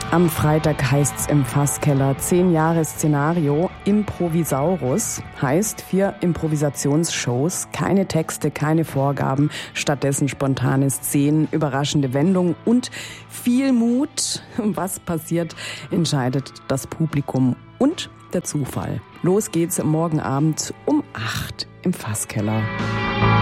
Am Freitag heißt's im Fasskeller 10 Jahre Szenario Improvisaurus, heißt 4 Improvisationsshows, keine Texte, keine Vorgaben, stattdessen spontane Szenen, überraschende Wendungen und viel Mut. Was passiert, entscheidet das Publikum und der Zufall. Los geht's morgen Abend um 8 im Fasskeller.